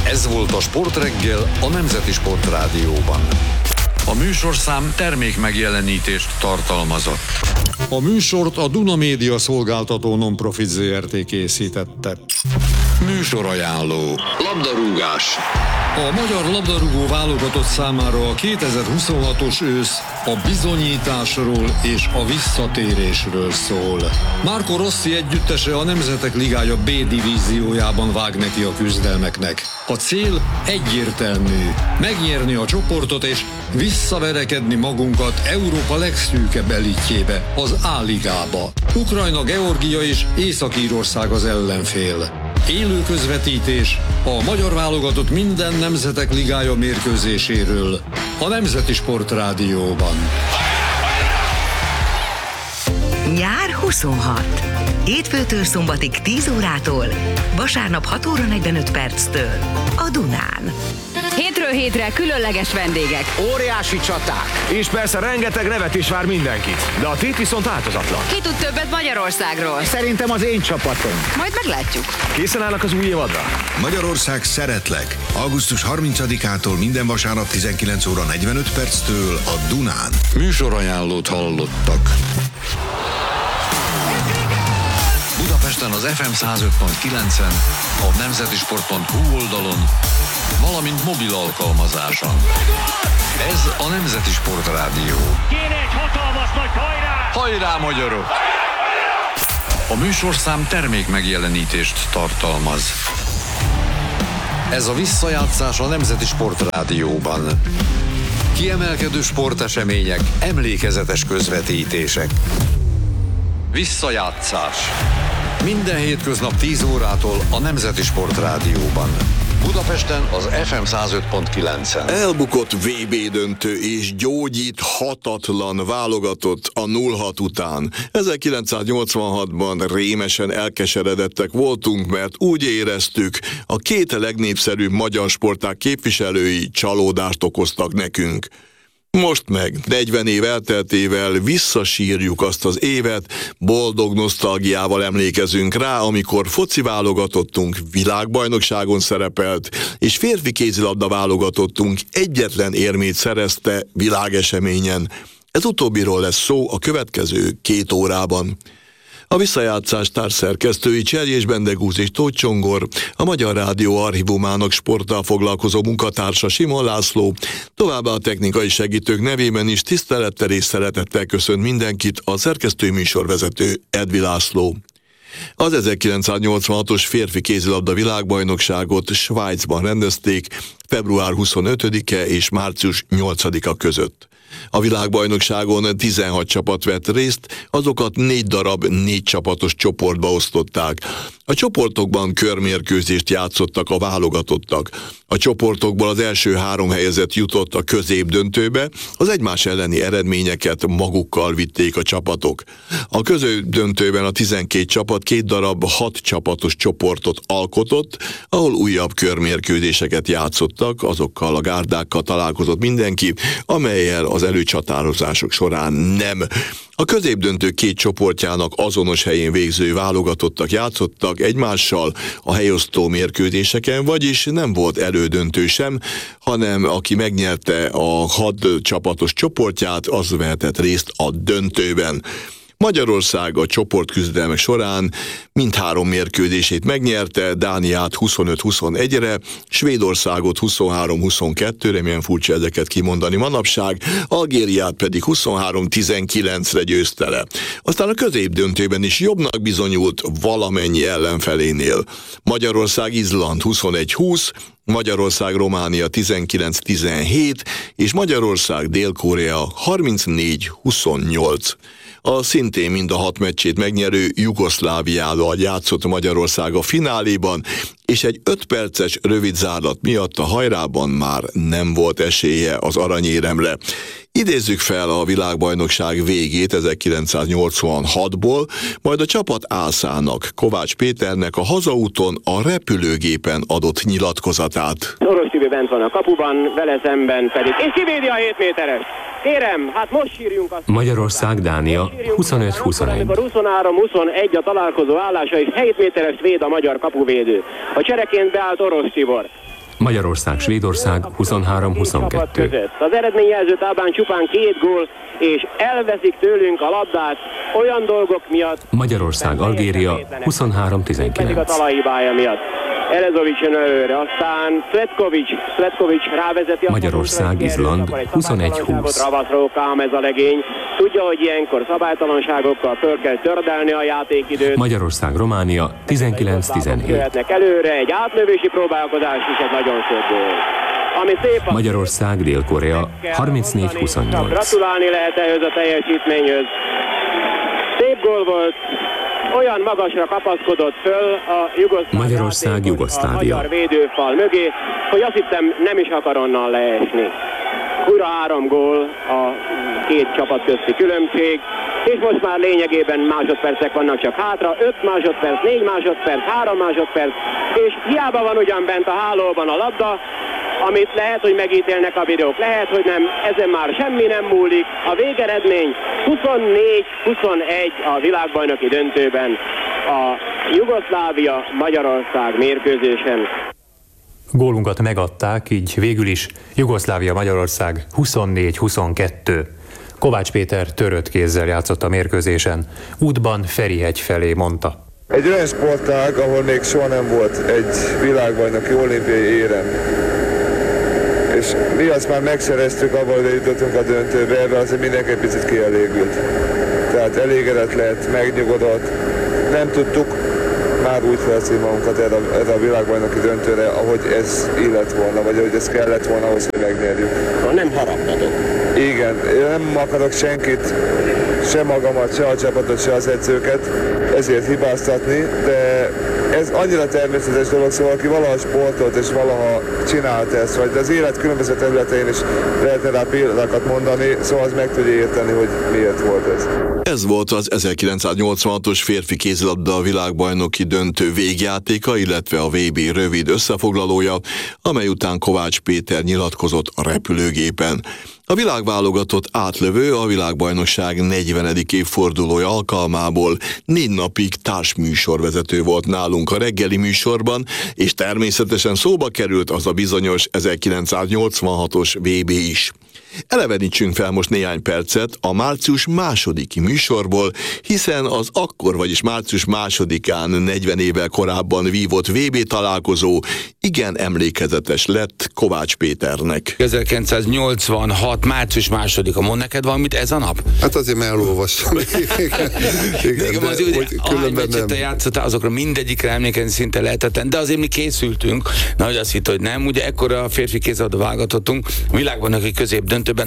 Ez volt a Sportreggel a Nemzeti Sportrádióban. A műsorszám termékmegjelenítést tartalmazott. A műsort a Duna Média Szolgáltató Non-Profit Zrt. Készítette. Műsorajánló. Labdarúgás. A magyar labdarúgó válogatott számára a 2026-os ősz a bizonyításról és a visszatérésről szól. Marco Rossi együttese a Nemzetek Ligája B divíziójában vág neki a küzdelmeknek. A cél egyértelmű: megnyerni a csoportot és visszaverekedni magunkat Európa legszűkebb elitjébe, az A-ligába. Ukrajna, Georgia és Észak-Írország az ellenfél. Élő közvetítés a magyar válogatott minden Nemzetek Ligája mérkőzéséről a Nemzeti Sportrádióban. Nyár 26. Hétfőtől szombatig 10 órától, vasárnap 6 óra 45 perctől a Dunán. Hétről hétre különleges vendégek. Óriási csaták. És persze rengeteg nevetés vár mindenkit. De a tét viszont változatlan. Ki tud többet Magyarországról? Szerintem az én csapatom. Majd meglátjuk. Készen állnak az új évadra? Magyarország szeretlek. Augusztus 30-ától minden vasárnap 19 óra 45 perctől a Dunán. Műsorajánlót hallottak. Budapesten az FM 105.9-en, a nemzetisport.hu oldalon, valamint mobil alkalmazáson. Ez a Nemzeti Sportrádió. Kéne egy hatalmas nagy hajrá! Hajrá, magyarok! A műsorszám termékmegjelenítést tartalmaz. Ez a visszajátszás a Nemzeti Sportrádióban. Kiemelkedő sportesemények, emlékezetes közvetítések. Visszajátszás. Minden hétköznap 10 órától a Nemzeti Sportrádióban. Budapesten az FM 105.9-en. Elbukott VB döntő és gyógyíthatatlan válogatott a 0-6 után. 1986-ban rémesen elkeseredettek voltunk, mert úgy éreztük, a két legnépszerűbb magyar sportág képviselői csalódást okoztak nekünk. Most meg, 40 év elteltével visszasírjuk azt az évet, boldog nosztalgiával emlékezünk rá, amikor foci válogatottunk világbajnokságon szerepelt, és férfi kézilabda válogatottunk egyetlen érmét szerezte világeseményen. Ez utóbbiról lesz szó a következő 2 órában. A visszajátszás társszerkesztői Cserjés Bendegúz és Tóth Csongor, a Magyar Rádió archívumának sporttal foglalkozó munkatársa Simon László, továbbá a technikai segítők nevében is tisztelettel és szeretettel köszönt mindenkit a szerkesztői műsorvezető Edvi László. Az 1986-os férfi kézilabda világbajnokságot Svájcban rendezték február 25-e és március 8-a között. A világbajnokságon 16 csapat vett részt, azokat 4 darab 4 csapatos csoportba osztották. A csoportokban körmérkőzést játszottak a válogatottak. A csoportokból az első 3 helyezett jutott a középdöntőbe, az egymás elleni eredményeket magukkal vitték a csapatok. A középdöntőben a 12 csapat 2 darab 6 csapatos csoportot alkotott, ahol újabb körmérkőzéseket játszottak, azokkal a gárdákkal találkozott mindenki, amellyel az előcsatározások során nem. A középdöntő 2 csoportjának azonos helyén végző válogatottak játszottak egymással a helyosztó mérkőzéseken, vagyis nem volt elődöntő sem, hanem aki megnyerte a 6 csapatos csoportját, az vehetett részt a döntőben. Magyarország a csoportküzdelmek során mindhárom mérkőzését megnyerte, Dániát 25-21-re, Svédországot 23-22-re, milyen furcsa ezeket kimondani manapság, Algériát pedig 23-19-re győzte le. Aztán a középdöntőben is jobbnak bizonyult valamennyi ellenfelénél. Magyarország Izland 21-20, Magyarország Románia 19-17, és Magyarország Dél-Korea 34-28. A szintén mind a 6 meccsét megnyerő Jugoszláviával játszott Magyarország a fináléban, és egy 5 perces rövid zárlat miatt a hajrában már nem volt esélye az aranyéremre. Idézzük fel a világbajnokság végét 1986-ból, majd a csapat ászának, Kovács Péternek a hazaúton a repülőgépen adott nyilatkozatát. Orosz Tibé bent van a kapuban, vele szemben pedig, és kivédi a 7 méteres. Kérem, hát most sírjunk azt. Magyarország, Dánia 25-21. Amikor 23-21 a találkozó állása, és 7 méteres véd a magyar kapuvédő. A csereként beállt Orosz Tibor. Magyarország, Svédország 23-22. Az eredményjelző táblán csupán 2 gól, és elveszik tőlünk a labdát olyan dolgok miatt. Magyarország, Algéria 23-19. Pedig a talajhibája miatt. Erezovics jön előre, aztán Svetkovics rávezeti a Magyarország, Izland 21-20. Ravaszról Kám ez a legény. Tudja, hogy ilyenkor szabálytalanságokkal föl kell tördelni a játékidőt. Magyarország, Románia 19-17. Jöhetnek előre, egy átlövési próbálkozás is egy nagyon szép gól. Ami szép, Magyarország, Dél-Korea 34-28. Gratulálni lehet ehhez a teljesítményhöz. Szép gól volt, olyan magasra kapaszkodott föl a Magyarország, Jugoszlávia. a magyar védőfal mögé, hogy azt hittem, nem is akar onnan leesni. Újra 3 gól a 2 csapat közti különbség, és most már lényegében másodpercek vannak csak hátra, 5 másodperc, 4 másodperc, 3 másodperc, és hiába van ugyan bent a hálóban a labda, amit lehet, hogy megítélnek a videók, lehet, hogy nem, ezen már semmi nem múlik. A végeredmény 24-21 a világbajnoki döntőben a Jugoszlávia-Magyarország mérkőzésen. Gólunkat megadták, így végül is Jugoszlávia-Magyarország 24-22. Kovács Péter törött kézzel játszott a mérkőzésen. Útban Ferihegy felé mondta. Egy olyan sportág, ahol még soha nem volt egy világbajnoki olimpiai érem. És mi azt már megszereztük, abban, hogy jutottunk a döntőbe, ebben azért mindenki egy picit kielégült. Tehát elégedett lett, megnyugodott. Nem tudtuk már úgy felszínni magunkat erre a világbajnoki döntőre, ahogy ez illet volna, vagy ahogy ez kellett volna ahhoz, hogy megnyerjük. Nem haragtatok. Igen, nem akarok senkit, se magamat, se a csapatot, se az edzőket ezért hibáztatni, de ez annyira természetes dolog, szóval aki valaha sportolt és valaha csinált ezt, vagy az élet különböző területein is lehetne rá példákat mondani, szóval az meg tudja érteni, hogy miért volt ez. Ez volt az 1986-os férfi kézilabda világbajnoki döntő végjátéka, illetve a VB rövid összefoglalója, amely után Kovács Péter nyilatkozott a repülőgépen. A világválogatott átlövő a világbajnokság 40. évfordulója alkalmából 4 napig társműsorvezető volt nálunk a reggeli műsorban, és természetesen szóba került az a bizonyos 1986-os VB is. Elevenítsünk fel most néhány percet a március 2. műsorból, hiszen az akkor, vagyis március 2-án 40 évvel korábban vívott VB találkozó igen emlékezetes lett Kovács Péternek. 1986. március 2-a, mond neked valamit ez a nap? Hát azért már elolvastam. Igen, ahány meccset te játszottál, azokra mindegyikre emlékezni szinte lehetetlen, de azért mi készültünk, nagy azt hitt, hogy nem, ugye ekkora a férfi kézilabda válogatottunk, a világbajnoki középdöntőben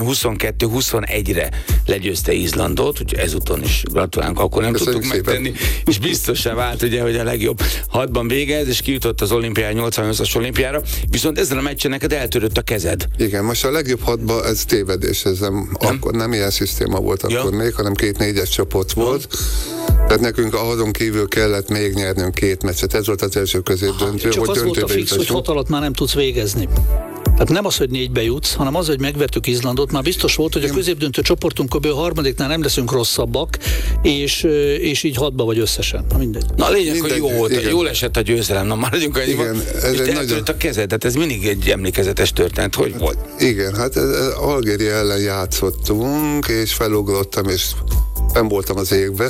22-21-re legyőzte Izlandot, úgyhogy ezúton is gratulálunk, akkor nem tudtuk megtenni, és biztossá vált, ugye, hogy a legjobb 6-ban végez, és kijutott az olimpiára, 88-as olimpiára, viszont ezen a meccsen neked eltörött a kezed. Igen, most a legjobb 6-ban ez tévedés, ez nem? Akkor nem ilyen szisztéma volt akkor még, hanem 2 4-es csoport volt. Tehát nekünk azon kívül kellett még nyernünk 2 meccset. Ez volt az első középdöntő. Csak az volt a fix, hogy 6 alatt már nem tudsz végezni. Tehát nem az, hogy 4-be jutsz, hanem az, hogy megvertük Izlandot. Már biztos volt, hogy a középdöntő csoportunkból a harmadiknál nem leszünk rosszabbak, és így 6-ba vagy összesen. Na mindegy. Na a lényeg, hogy jó volt, jól esett a győzelem. Na maradjunk annyiban. És te eltörött a kezed, tehát ez mindig egy emlékezetes történet. Hogy volt? Igen, hát Algéria ellen játszottunk, és felugrottam, és nem voltam az égbe,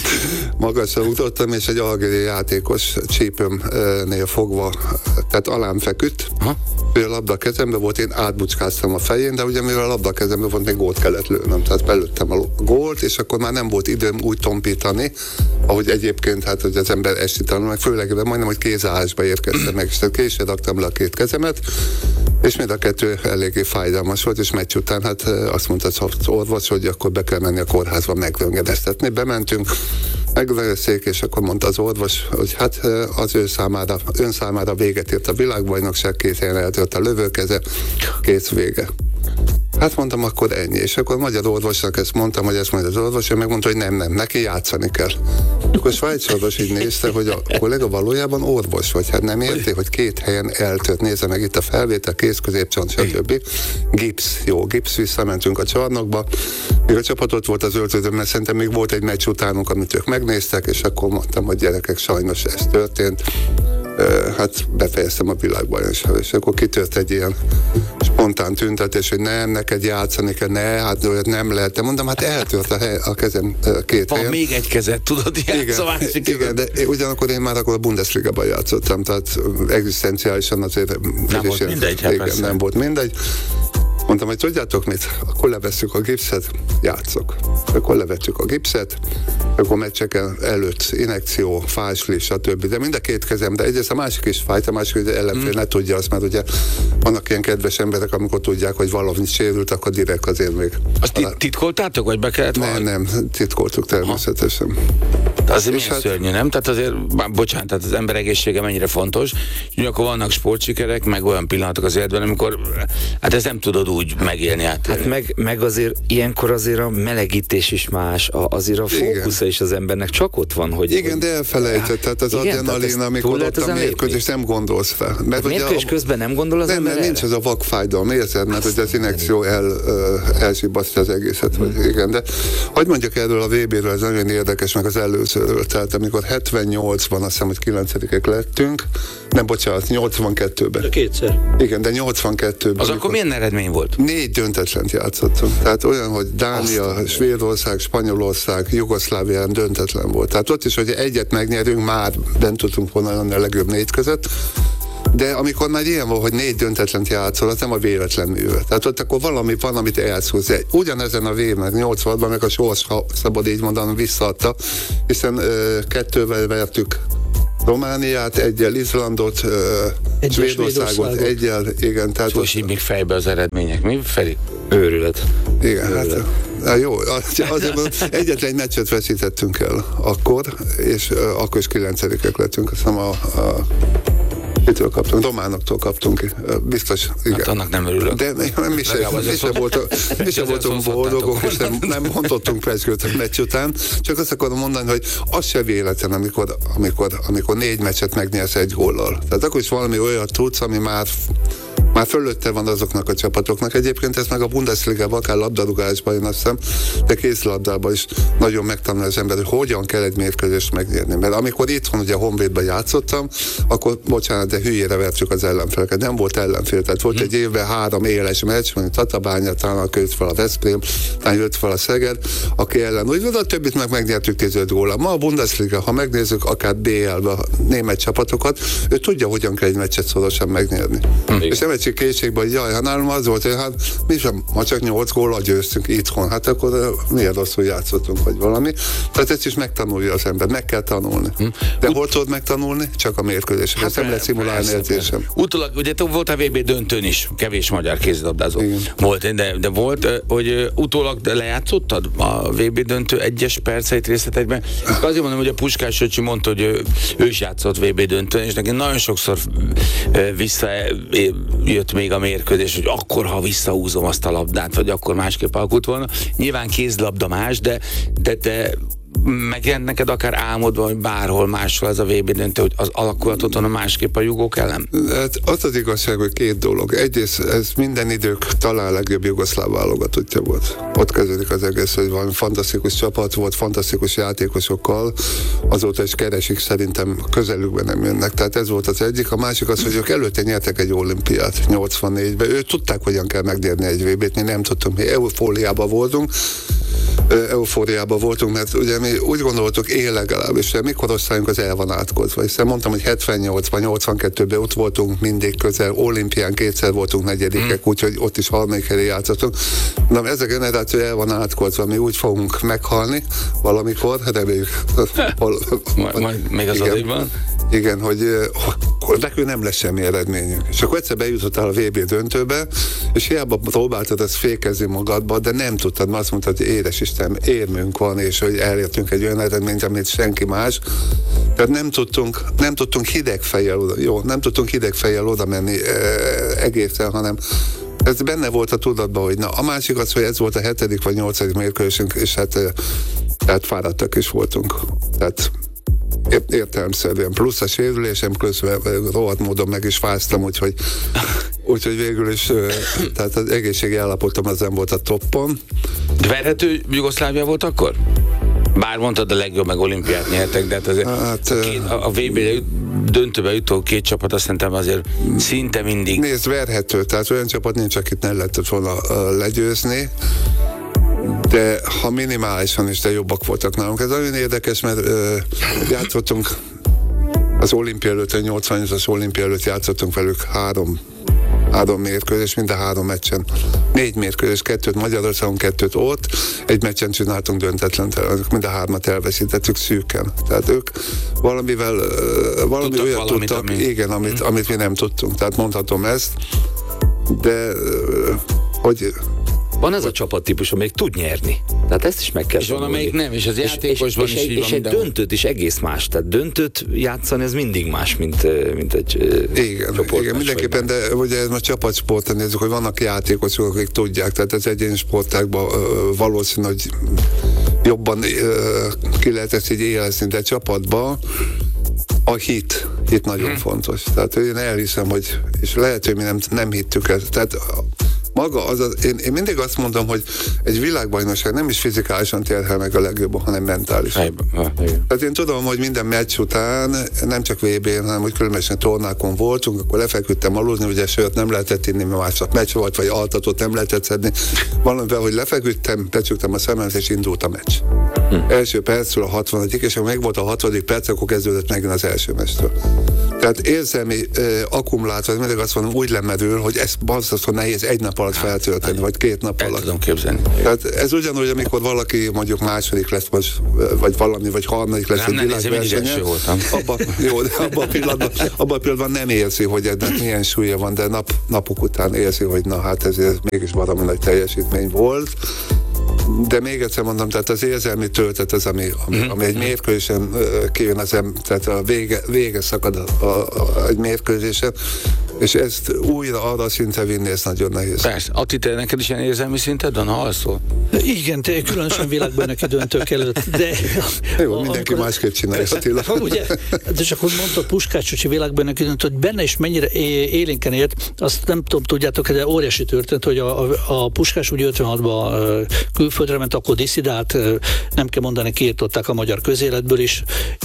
magasra ugrottam, és egy algériai játékos csípőmnél fogva, tehát alám feküdt, a labda kezembe volt, én átbucskáztam a fején, de ugye mivel a labda kezembe volt, még gólt kellett lőnöm, tehát belőttem a gólt, és akkor már nem volt időm úgy tompítani, ahogy egyébként, hát hogy az ember esítani, meg főleg majdnem, hogy kézállásba érkeztem meg, és tehát később raktam le a 2 kezemet, és mind a 2 eléggé fájdalmas volt, és meccs után hát azt mondta az orvos, hogy akkor be kell menni a kórházba megröntgeneztetni. Bementünk, megveszék, és akkor mondta az orvos, hogy hát az ön számára véget ért a világbajnokság, 2 helyen eltört a lövőkeze, kész vége. Hát mondtam, akkor ennyi. És akkor a magyar orvosnak ezt mondtam, hogy ezt mondja az orvos, ő megmondta, hogy nem, neki játszani kell. Akkor a svájci orvos így nézte, hogy a kollega valójában orvos vagy, hát nem érti, hogy 2 helyen eltört. Nézze meg itt a felvétel, kéz, középcsont, stb. Gipsz, jó, gipsz, visszamentünk a csarnokba. Még a csapatot volt az öltözőben, mert szerintem még volt egy meccs utánunk, amit ők megnéztek, és akkor mondtam, hogy gyerekek, sajnos ez történt. hát befejeztem a világbajnokságot, és akkor kitört egy ilyen spontán tüntetés, hogy nem, neked játszani kell, hát nem lehet. De mondom, hát eltört a kezem két helyen. Van még egy kezed, tudod, igen, de ugyanakkor én már akkor a Bundesligában játszottam, tehát egzisztenciálisan azért nem volt mindegy, nem volt mindegy. Mondtam, hogy tudjátok mit? Akkor levesszük a gipszet, játszok. Akkor levettük a gipszet, akkor meccseken előtt injekció, fásli, stb. De mind a két kezem, de egyrészt a másik is fájt, a másik, hogy ellenfél ne tudja azt, mert ugye vannak ilyen kedves emberek, amikor tudják, hogy valami sérült, akkor direkt azért még. Azt titkoltátok, vagy be kellett valami? Nem, titkoltuk természetesen. De azért milyen szörnyű, nem? Tehát azért, bocsánat, tehát az ember egészsége mennyire fontos, és akkor vannak sportsikerek, meg olyan pillanatok az életben, amikor hát ezt nem tudod úgy megélni át. Hát meg azért ilyenkor azért a melegítés is más, azért a fókusza is az embernek csak ott van, hogy... Igen, de elfelejtett, tehát az adrenalin, amikor ott a mérkőzés, nem gondolsz fel. Mert mérkőzés közben nem gondol az ember? Nem, nincs ez a vakfájdalom, érzed, mert hogy az injekció elsibbasztja az egészet, vagy igen, de hagyd mondjak erről a VB-ről, ez nagyon érdekes, meg az előzőről, tehát amikor 78-ban, azt hiszem, hogy 9-ek lettünk, nem, bocsánat, 82-ben. De kétszer. Igen, de 82-ben. Az akkor milyen eredmény volt? 4 döntetlent játszottunk. Tehát olyan, hogy Dánia, Svédország, Spanyolország, Jugoszlávián döntetlen volt. Tehát ott is, hogy egyet megnyerünk, már bent tudtunk volna a legjobb 4 között. De amikor már ilyen volt, hogy 4 döntetlent játszol, az nem a véletlen művel. Tehát ott akkor valami van, amit elszúz. Ugyanezen a végnek 86-ban meg a sors, ha szabad így mondanom, visszaadta, hiszen 2-vel vertük Romániát, 1-jel Izlandot, Svédországot 1-jel, igen. Tehát most még fejbe az eredmények. Mi, Feri? Őrület. Igen, hát jó, azért egyetlen egy meccset veszítettünk el akkor, és akkor is 9-ek lettünk, azt hiszem kitől kaptunk, románoktól kaptunk, biztos, igen. Hát annak nem örülök. De mi sem voltunk boldogok, és nem mondottunk precskőt meccs után, csak azt akarom mondani, hogy az se véletlen, amikor 4 meccset megnyersz 1 góllal. Tehát akkor is valami olyat tudsz, ami már fölötte van azoknak a csapatoknak. Egyébként ez meg a Bundesligában, akár labdarúgásban, én azt hiszem, de kézlabdában is nagyon megtanul az ember, hogy hogyan kell egy mérkőzést megnyerni. Mert amikor itthon ugye a Honvédben játszottam, akkor, bocsánat, de hülyére vertük az ellenfeleket. Nem volt ellenfél, tehát volt egy évben 3 éles meccs, mondjuk Tatabánya, talán jött fel a Veszprém, talán jött fel a Szeged, aki ellen úgy volt, a többit meg megnyertük 15 góllal. Ma a Bundesliga, ha megnézzük akár BL-be a német csapatokat, ő tudja, hogyan kell egy meccset szorosan megnyerni. És nem egy készségben, hogy jaj, hát nálam az volt, hogy hát mi sem, ma csak 8 góllal győztünk itthon, hát akkor miért rosszul játszottunk, vagy valami. Tehát ezt is megtanulja az ember, meg kell tanulni. De hol tudod megtanulni? Csak a mérkőzésen. Hát nem lehet szimulálni érzésem. Utólag, ugye volt a VB döntőn is, kevés magyar kézilabdázó volt, de volt, hogy utólag lejátszottad a VB döntő 1-es perceit részletekben. Azért mondom, hogy a Puskás öcsi mondta, hogy ő is játszott VB döntőn, és neki nagyon sokszor visszajött még a mérkőzés, hogy akkor, ha visszahúzom azt a labdát, vagy akkor másképp alakult volna. Nyilván kézlabda más, de megjelent neked akár álmodva, hogy bárhol máshol ez a VB döntő, hogy az alakulatot másképp a jugók ellen? Hát az igazság, hogy 2 dolog. Egyrészt ez minden idők talán legjobb jugoszláv válogatottja volt. Ott kezdődik az egész, hogy valami fantasztikus csapat volt, fantasztikus játékosokkal, azóta is keresik, szerintem közelükben nem jönnek. Tehát ez volt az egyik. A másik az, hogy ők előtte nyertek egy olimpiát 84-ben. Ők tudták, hogyan kell megnyerni egy VB-t, mi nem tudtunk, mi eufóriában voltunk, mert ugye mi úgy gondoltuk, én legalábbis, hogy mi korosztályunk az el van átkozva. Hiszen mondtam, hogy 78-ban, 82-ben ott voltunk mindig közel, olimpián 2-szer voltunk negyedikek, úgyhogy ott is harmadik helyre játszottunk. De ez a generáció el van átkozva, mi úgy fogunk meghalni valamikor, reméljük. Majd még az adékban? Igen, hogy nekünk nem lesz semmi eredményünk. És akkor egyszer bejutottál a VB döntőbe, és hiába próbáltad ezt fékezni magadba, de nem tudtad, mert azt mondtad, hogy édes Isten, érmünk van, és hogy elértünk egy olyan eredményt, amit senki más. Tehát nem tudtunk hideg fejjel oda menni egészen, hanem ez benne volt a tudatban, hogy a másik az, hogy ez volt a 7. vagy 8. mérkőzésünk, és hát fáradtak is voltunk. Tehát értelemszerűen plusz a sérülésem, közben rohadt módon meg is fáztam, úgyhogy végül is tehát az egészségi állapotom az nem volt a toppon. De verhető Jugoszlávia volt akkor? Bár mondtad, a legjobb, meg olimpiát nyertek, de hát azért a VB döntőbe jutó két csapat, azt szerintem azért szinte mindig. Nézd, verhető, tehát olyan csapat nincs, akit nem lehetett volna legyőzni, de ha minimálisan is, de jobbak voltak nálunk. Ez nagyon érdekes, mert játszottunk az olimpia előtt, a 88-as olimpia előtt játszottunk velük három mérkőzés, mind a 3 meccsen. 4 mérkőzés, 2 Magyarországon, 2 ott. Egy meccsen csináltunk döntetlen, mind a 3-at elveszítettük szűken. Tehát ők valami olyat tudtak, igen, amit mi nem tudtunk. Tehát mondhatom ezt, de hogy... Van ez a csapattípus, amelyik tud nyerni. Tehát ezt is meg kell tanulni. És van, amelyik nem, és az játékosban is így van. És egy döntőt is egész más. Tehát döntőt játszani, ez mindig más, mint egy csoport. Igen, mindenképpen, de ugye ez a csapatsporton nézzük, hogy vannak játékosok, akik tudják, tehát az egyéni sportákban valószínű, hogy jobban ki lehet ezt így élezni, de csapatban a hit nagyon fontos. Tehát én elhiszem, hogy, és lehet, hogy mi nem hittük ezt. Tehát maga én mindig azt mondom, hogy egy világbajnokság nem is fizikálisan terhel meg a legjobban, hanem mentálisan. Tehát én tudom, hogy minden meccs után, nem csak VB-n, hanem hogy különbözően tornákon voltunk, akkor lefeküdtem aludni, ugye sört nem lehetett inni, mert másnap meccs volt, vagy altatót nem lehetett szedni. Valamivel, hogy lefeküdtem, becsuktam a szememet, és indult a meccs. Első percről a 60. és amikor meg volt a 6. perc, akkor kezdődött megint az első meccstől. Tehát érzelmi akkumulátor, mindig azt mondom, úgy lemerül, hogy ez bazdasztó nehéz egy nap alatt feltölteni, vagy 2 nap alatt. Tudom képzelni. Tehát ez ugyanúgy, amikor valaki mondjuk második lesz, vagy valami, vagy harmadik lesz egy világversenyen. Abban a pillanatban nem érzi, hogy ennek milyen súlya van, de napok után érzi, hogy na hát ez mégis valami nagy teljesítmény volt. De még egyszer mondom, tehát az érzelmi töltet az, ami egy mérkőzésen kijön, tehát a vége szakad egy mérkőzésen, és ezt újra arra a szintre vinni, ez nagyon nehéz. Persze. Atti, te neked is ilyen érzelmi szinted van, ha alszol? Igen, különösen világbajnoki döntők előtt, de... Jó, mindenki másképp csinálja, Attila. Ugye, de csak hogy mondtad Puskás világbajnoki döntő, hogy benne is mennyire élénken élt, azt nem tudom, tudjátok, de óriási történt, hogy a Puskás úgy 56-ban külföldre ment, akkor disszidált, nem kell mondani, kiirtották a magyar közéletből is.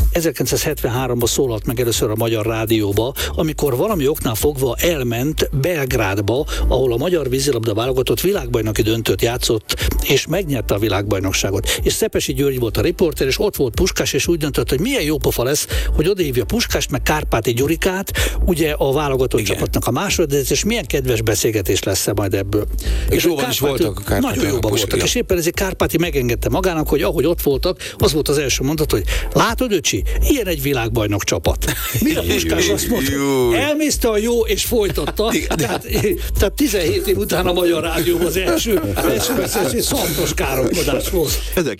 1973-ban szólalt meg először a Magyar Rádióba, amikor valami oknál fogva elment Belgrádba, ahol a magyar vízilabda válogatott világbajnoki döntőt játszott, és megnyerte a világbajnokságot. És Szepesi György volt a riporter, és ott volt Puskás, és úgy döntött, hogy milyen jó pofa lesz, hogy odahívja Puskást, meg Kárpáti Gyurikát, ugye a válogatott csapatnak a második, és milyen kedves beszélgetés lesz majd ebből. És jóban is voltak a Kárpáti. Nagyon jóban voltak, és éppen ezért Kárpáti megengedte magának, hogy ahogy ott voltak, az volt az első mondat, hogy látod, öcsi, ilyen egy világbajnok csapat. Mire Puskás azt mondta? Elmészte a jó, és folytatta. Tehát 17 év után a Magyar Rádióban az első szantos káromkodás volt.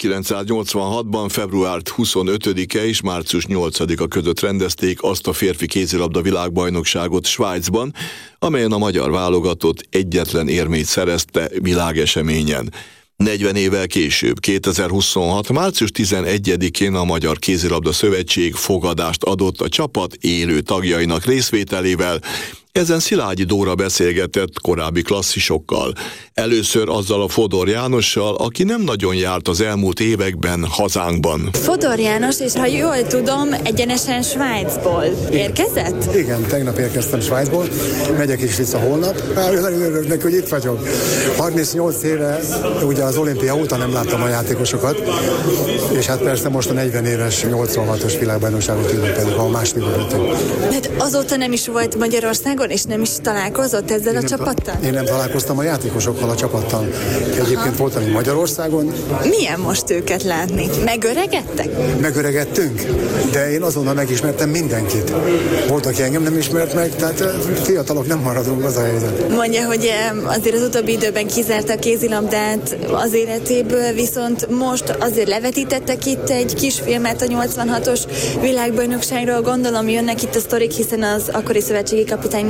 1986-ban február 25-e és március 8-a között rendezték azt a férfi kézilabda világbajnokságot Svájcban, amelyen a magyar válogatott egyetlen érmét szerezte világeseményen. 40 évvel később, 2026. március 11-én a Magyar Kézilabda Szövetség fogadást adott a csapat élő tagjainak részvételével. Ezen Szilágyi Dóra beszélgetett korábbi klasszisokkal. Először azzal a Fodor Jánossal, aki nem nagyon járt az elmúlt években hazánkban. Fodor János, és ha jól tudom, egyenesen Svájcból érkezett? Igen, tegnap érkeztem Svájcból, megyek is vissza holnap. Nagyon örülök neki, hogy itt vagyok. 38 éve, ugye az olimpia óta nem láttam a játékosokat, és hát persze most a 40 éves 86-os világbajnokságot ünnepeljük, ahol második voltunk. Hát azóta nem is volt Magyarországon, és nem is találkozott ezzel a csapattal? Én nem találkoztam a játékosokkal, a csapattal. Egyébként voltam itt Magyarországon. Milyen most őket látni? Megöregedtek? Megöregedtünk, de én azonnal megismertem mindenkit. Volt, aki engem nem ismert meg, tehát fiatalok nem maradunk, az a helyzet. Mondja, hogy azért az utóbbi időben kizárta a kézilabdát az életéből, viszont most azért levetítettek itt egy kisfilmet a 86-os világbajnokságról. Gondolom jönnek itt a sztorik, hiszen az akkori szövetségi kapitány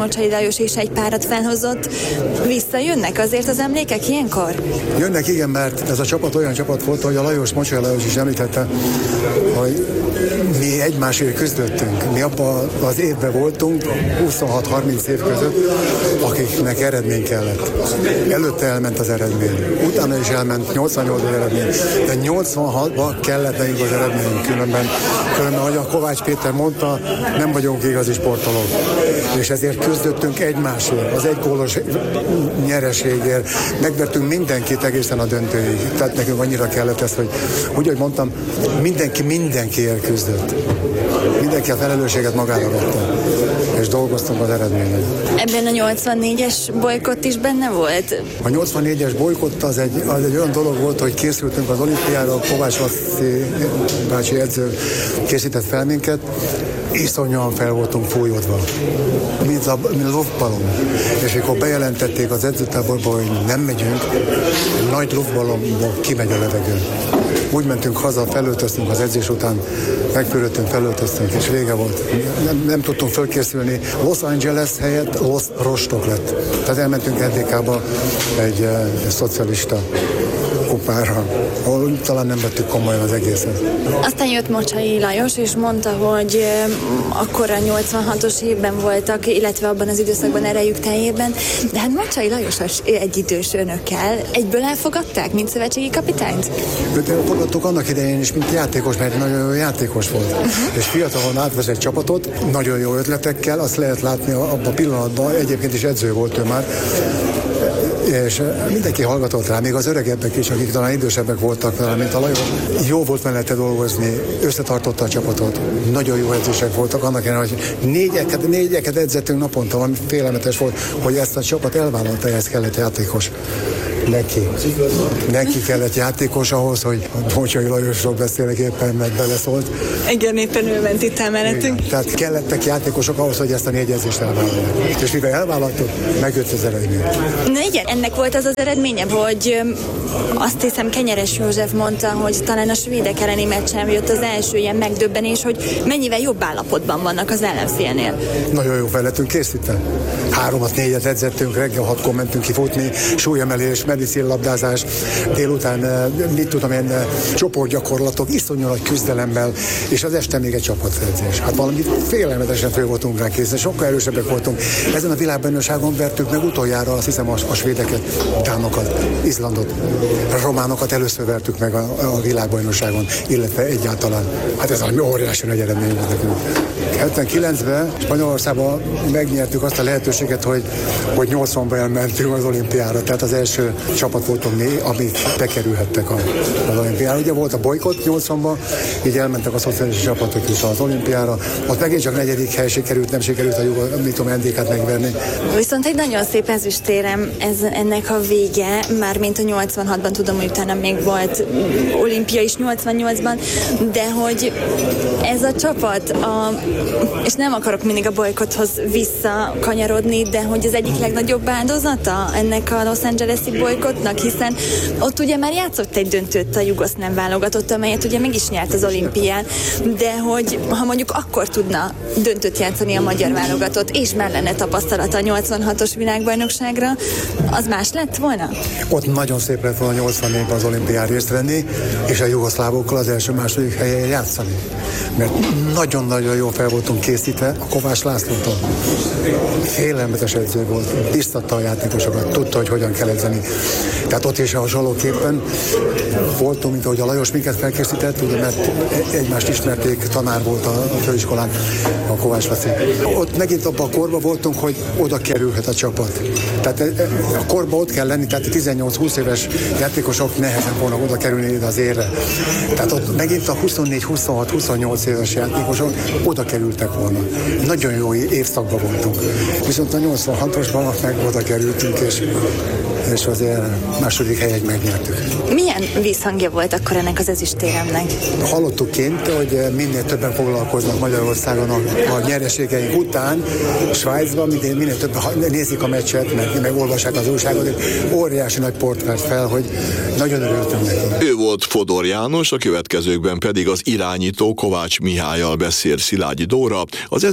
Mocsai Lajos is egy párat felhozott. Visszajönnek azért az emlékek ilyenkor? Jönnek, igen, mert ez a csapat olyan csapat volt, hogy a Mocsai Lajos is említette, hogy mi egymásért küzdöttünk. Mi abban az évben voltunk, 26-30 év között, akiknek eredmény kellett. Előtte elment az eredmény. Utána is elment 88-ban eredmény. De 86-ban kellett nekünk az eredmény. Különben, ahogy a Kovács Péter mondta, nem vagyunk igazi sportolók. És ezért küzdöttünk egymásért. Az egy gólos nyereségért. Megvertünk mindenkit egészen a döntőig. Tehát nekünk annyira kellett ez, hogy úgy, hogy mondtam, mindenkiért küzdött. Mindenki a felelősséget magára vette. És dolgoztunk az eredményen. Ebben a 84-es bolykott is benne volt? A 84-es bolykott az egy olyan dolog volt, hogy készültünk az olimpiára, Kovács Laci bácsi edző készített fel minket, iszonyúan fel voltunk fújódva, mint a luftballon. És mikor bejelentették az edzőtáborba, hogy nem megyünk, nagy luftballonból kimegy a levegő. Úgy mentünk haza, felöltöztünk az edzés után, megfürödtünk, felöltöztünk, és vége volt. Nem tudtunk fölkészülni. Los Angeles helyett Los Rostok lett. Tehát elmentünk NDK-ba egy szocialista kupára, ahol talán nem vettük komolyan az egészet. Aztán jött Mocsai Lajos, és mondta, hogy akkor a 86-os évben voltak, illetve abban az időszakban erejük teljében, de hát Mocsai Lajos egy idős önökkel. Egyből elfogadták, mint szövetségi kapitányt? Őt elfogadtuk annak idején is, mint játékos, mert nagyon jó játékos volt. És fiatalon átvesz egy csapatot, nagyon jó ötletekkel, azt lehet látni abban a pillanatban, egyébként is edző volt ő már, és mindenki hallgatott rá, még az öregebbek is, akik talán idősebbek voltak talán, mint a Lajos. Jó volt mellette dolgozni, összetartotta a csapatot, nagyon jó edzések voltak, annak ellenére, hogy négyeket edzettünk naponta, ami félelmetes volt, hogy ezt a csapat elvállalta, ehhez kellett játékos. Neki kellett játékos ahhoz, hogy Mocsai Lajosról beszélek éppen, mert beleszólt. Igen, éppen ő ment itt mellettünk. Tehát kellettek játékosok ahhoz, hogy ezt a 4 edzést elvállalják. És mivel elvállaltuk, megjött az eredmény. Na igen, ennek volt az eredménye, hogy azt hiszem Kenyeres József mondta, hogy talán a svédek elleni meccsen jött az első ilyen megdöbbenés, hogy mennyivel jobb állapotban vannak az ellenfélnél. Nagyon jó fel lettünk készítve. 3-4-et edzettünk, reggel 6-kor mentünk kifutni, súlyemelés, medicínlabdázás, délután, csoportgyakorlatok, iszonyú nagy küzdelemmel, és az este még egy csapatedzés. Hát valami félelmetesen föl voltunk rá készítve, sokkal erősebbek voltunk. Ezen a világbajnokságon vertük meg utoljára, azt hiszem, a svédeket, dánokat, Izlandot, románokat először vertük meg a világbajnokságon, illetve egyáltalán. Hát ez egy óriási nagy eredmény volt nekünk. 79-ben Spanyolországban megnyertük azt a lehetőséget, hogy 80-ban elmentünk az olimpiára, tehát az első csapat voltunk mi, amik bekerülhettek az olimpiára. Ugye volt a bolykott 80-ban, így elmentek a szociális csapatok is az olimpiára, ott megint csak 4. hely sikerült, nem sikerült a NDK-t megverni. Viszont egy nagyon szép ezüstérem ennek a vége, mármint a 86-ban, tudom, hogy utána még volt olimpia is 88-ban, de hogy ez a csapat, és nem akarok mindig a bolykotthoz visszakanyarodni, de hogy az egyik legnagyobb áldozata ennek a Los Angeles-i bolykottnak, hiszen ott ugye már játszott egy döntőt a jugoszláv válogatott, amelyet ugye meg is nyert az olimpián, de hogy ha mondjuk akkor tudna döntőt játszani a magyar válogatott, és már lenne tapasztalata a 86-os világbajnokságra, az más lett volna? Ott nagyon szép lett volna 84-ben az olimpián részt venni, és a jugoszlávokkal az első-második helyen játszani. Mert nagyon-nagyon jól fel voltunk készítve a Kovács Lászlótól. Félelmetes edző volt, biztatta a játékosokat, tudta, hogy hogyan kell edzeni. Tehát ott is hasonlóképpen voltunk, mint ahogy a Lajos minket felkészített, ugye, mert egymást ismerték, tanár volt a főiskolán, a Kovács Laci. Ott megint abban a korban voltunk, hogy oda kerülhet a csapat. Tehát a korban ott kell lenni, tehát 18-20 éves játékosok nehezen volna oda kerülni az érre. Tehát ott megint a 24-26-28 éves játékosok oda kerültek volna. Nagyon jó évszakban voltunk. Viszont a 86-osban meg oda kerültünk, és és azért második helyet megnyertük. Milyen visszhangja volt akkor ennek az ezüstéremnek? Hallottuk kint, hogy minél többen foglalkoznak Magyarországon a nyereségeink után. Svájcban minél többen nézik a meccset, meg olvassák az újságot, óriási nagy port vert fel, hogy nagyon örültünk neki. Ő volt Fodor János, a következőkben pedig az irányító Kovács Mihályal beszél Szilágyi Dóra az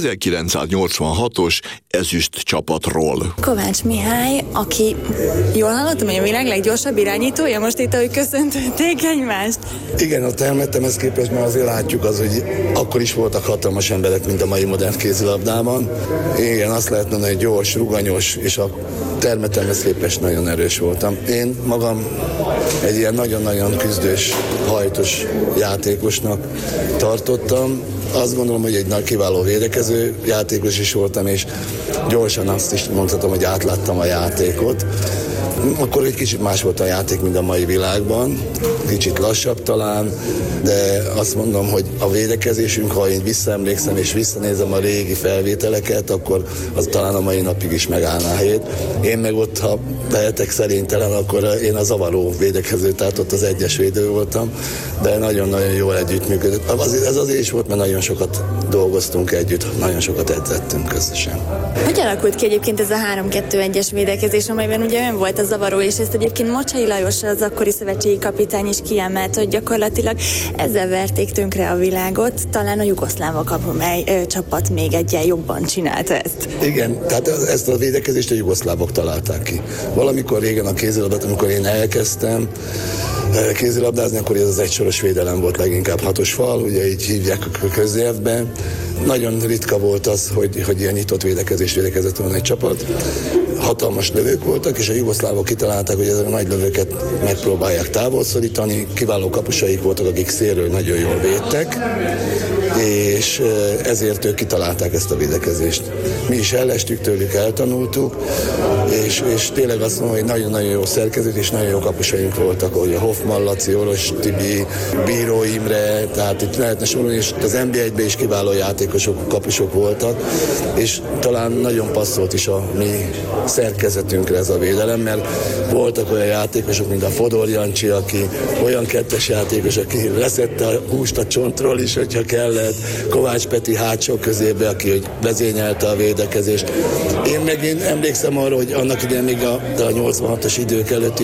1986-os ezüst csapatról. Kovács Mihály, aki jól hallottam, hogy a világ leggyorsabb irányítója, most itt, ahogy köszöntötték egymást. Igen, a termettemhez képest már azért látjuk az, hogy akkor is voltak hatalmas emberek, mint a mai modern kézilabdában. Igen, azt lehet mondani, hogy gyors, ruganyos, és a termettemhez képest nagyon erős voltam. Én magam egy ilyen nagyon-nagyon küzdős, hajtos játékosnak tartottam. Azt gondolom, hogy egy nagy kiváló védekező játékos is voltam, és gyorsan azt is mondhatom, hogy átláttam a játékot. Akkor egy kicsit más volt a játék, mint a mai világban, kicsit lassabb talán, de azt mondom, hogy a védekezésünk, ha én visszaemlékszem és visszanézem a régi felvételeket, akkor az talán a mai napig is megállná a helyét. Én meg ott, ha lehetek szerénytelen, akkor én a zavaró védekező, tehát ott az egyes védő voltam, de nagyon-nagyon jól együttműködött. Ez azért is volt, mert nagyon sokat dolgoztunk együtt, nagyon sokat edzettünk közösen. Hogy alakult ki egyébként ez a 3-2-1-es védekezés, amelyben ugye ön volt a zavaró, és ezt egyébként Mocsai Lajos, az akkori szövetségi kapitány is kiemelt, hogy gyakorlatilag ezzel verték tönkre a világot, talán a jugoszlávok, amely csapat még egyen jobban csinálta ezt. Igen, tehát ezt a védekezést a jugoszlávok találták ki. Valamikor régen a kézilabdát, amikor én elkezdtem kézilabdázni, akkor ez az egysoros védelem volt, leginkább 6-os fal, ugye így hívják a köznyelvben. Nagyon ritka volt az, hogy ilyen nyitott védekezést védekezett volna egy csapat. Hatalmas lövők voltak, és a jugoszlávok kitalálták, hogy ezek a nagy lövőket megpróbálják távolszorítani. Kiváló kapusaik voltak, akik szélről nagyon jól védtek, és ezért ők kitalálták ezt a védekezést. Mi is ellestük tőlük, eltanultuk, és tényleg azt mondom, hogy nagyon-nagyon jó szerkezet és nagyon jó kapusaink voltak, hogy a Hoffman Laci, Oros Tibi, Bíró Imre, tehát itt lehetne sorolni, és az NB1-ben is kiváló játékosok, kapusok voltak, és talán nagyon passzolt is a mi szerkezetünkre ez a védelem, mert voltak olyan játékosok, mint a Fodor Jancsi, aki olyan kettes játékos, aki leszette a húst a csontról is, hogyha kellett, Kovács Peti hátsó közébe, aki hogy vezényelte a védekezést. Én emlékszem arra, hogy annak idején még a 86-os idők előtt